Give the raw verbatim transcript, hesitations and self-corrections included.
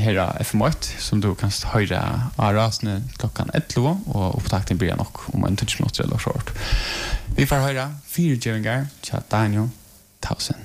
här F M åtta som du kan höra av rasne klockan elva och upptakten blir nog om en tjugo minuter eller så. Vi får höra fyra djävingar till Daniel Towson.